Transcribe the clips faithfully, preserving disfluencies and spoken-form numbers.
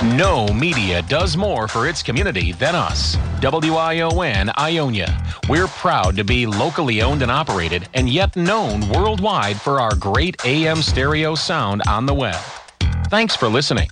No media does more for its community than us. W I O N Ionia. We're proud to be locally owned and operated, and yet known worldwide for our great A M stereo sound on the web. Thanks for listening.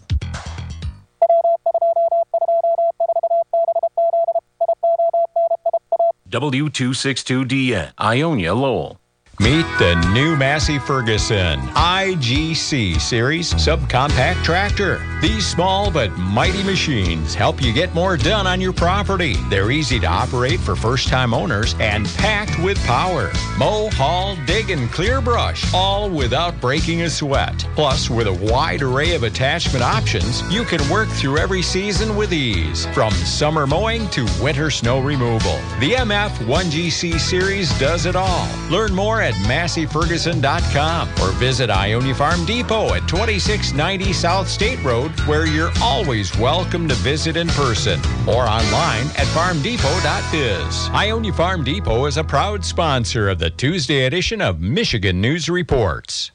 W two sixty-two D N, Ionia, Lowell. Meet the new Massey Ferguson I G C Series subcompact tractor. These small but mighty machines help you get more done on your property. They're easy to operate for first-time owners and packed with power. Mow, haul, dig, and clear brush, all without breaking a sweat. Plus, with a wide array of attachment options, you can work through every season with ease, from summer mowing to winter snow removal. The M F one G C Series does it all. Learn more at Massey Ferguson dot com or visit Ionia Farm Depot at twenty-six ninety South State Road, where you're always welcome to visit in person, or online at farm depot dot biz. Ionia Farm Depot is a proud sponsor of the Tuesday edition of Michigan News Reports.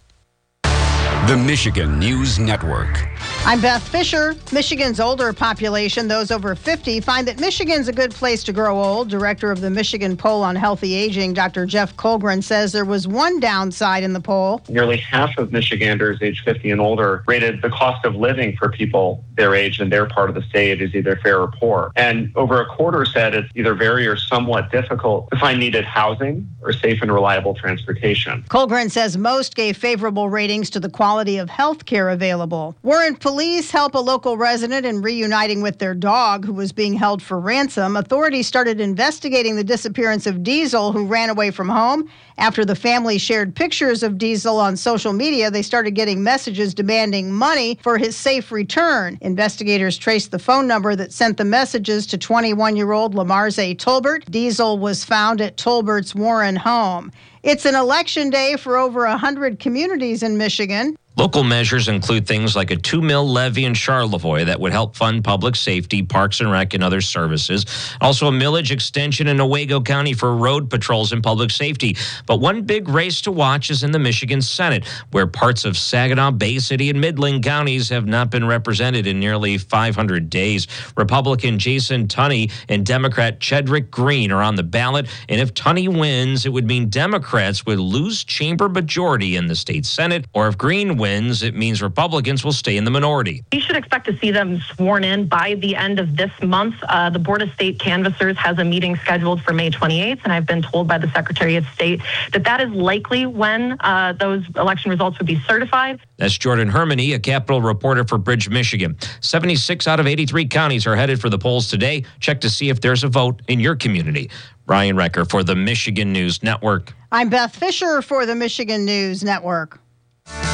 The Michigan News Network. I'm Beth Fisher. Michigan's older population, those over fifty, find that Michigan's a good place to grow old. Director of the Michigan Poll on Healthy Aging, Doctor Jeff Colgren, says there was one downside in the poll. Nearly half of Michiganders age fifty and older rated the cost of living for people their age in their part of the state as either fair or poor. And over a quarter said it's either very or somewhat difficult to find needed housing or safe and reliable transportation. Colgren says most gave favorable ratings to the quality of health care available. Warren Police help a local resident in reuniting with their dog who was being held for ransom. Authorities started investigating the disappearance of Diesel, who ran away from home. After the family shared pictures of Diesel on social media, they started getting messages demanding money for his safe return. Investigators traced the phone number that sent the messages to twenty-one-year-old Lamarze Tolbert. Diesel was found at Tolbert's Warren home. It's an election day for over one hundred communities in Michigan. Local measures include things like a two mil levy in Charlevoix that would help fund public safety, parks and rec, and other services. Also a millage extension in Owego County for road patrols and public safety. But one big race to watch is in the Michigan Senate, where parts of Saginaw, Bay City, and Midland counties have not been represented in nearly five hundred days. Republican Jason Tunney and Democrat Chedrick Green are on the ballot, and if Tunney wins, it would mean Democrats would lose chamber majority in the state Senate, or if Green wins, it means Republicans will stay in the minority. We should expect to see them sworn in by the end of this month. Uh, the Board of State Canvassers has a meeting scheduled for May twenty-eighth, and I've been told by the Secretary of State that that is likely when uh, those election results would be certified. That's Jordan Hermany, a Capitol reporter for Bridge, Michigan. seventy-six out of eighty-three counties are headed for the polls today. Check to see if there's a vote in your community. Ryan Recker for the Michigan News Network. I'm Beth Fisher for the Michigan News Network.